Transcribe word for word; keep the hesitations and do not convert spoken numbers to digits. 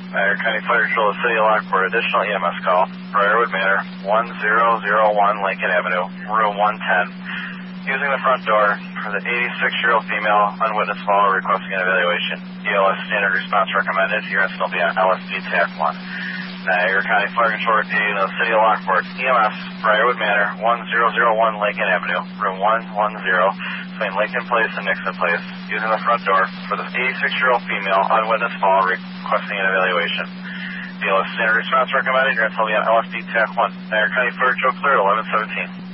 Niagara County Fire Control, City of Lockport, additional E M S call. Briarwood Manor, one zero zero one Lincoln Avenue, room one ten. Using the front door for the eighty-six-year-old female, unwitnessed follower requesting an evaluation. E L S standard response recommended. You're going to still be on L S D T A C one. Niagara County Fire Control repeating the City of Lockport, E M S, Briarwood Manor, one zero zero one Lincoln Avenue, room one one zero, between Lincoln Place and Nixon Place. Using the front door for the eighty-six-year-old female, unwitnessed follower requesting an evaluation. E L S standard response recommended. You're going to still be on L S D T A C one. Niagara County Fire Control clear at eleven seventeen.